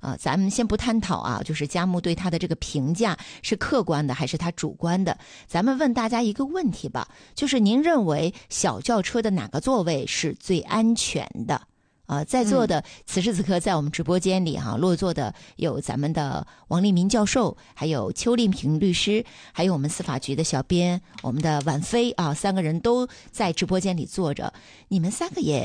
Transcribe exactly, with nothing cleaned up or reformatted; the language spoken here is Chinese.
呃，咱们先不探讨啊，就是佳木对他的这个评价是客观的还是他主观的。咱们问大家一个问题吧，就是您认为小轿车的哪个座位是最安全的？呃，在座的此时此刻在我们直播间里哈、啊，落座的有咱们的王立民教授，还有邱丽萍律师，还有我们司法局的小编，我们的婉飞啊，三个人都在直播间里坐着。你们三个也